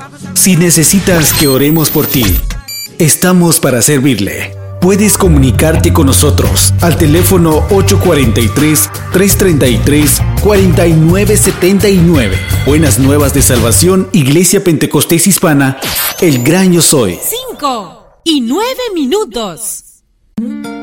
Si necesitas que oremos por ti, estamos para servirle. Puedes comunicarte con nosotros al teléfono 843-333-4979. Buenas Nuevas de Salvación, Iglesia Pentecostés Hispana, El Gran Yo Soy. 5:09.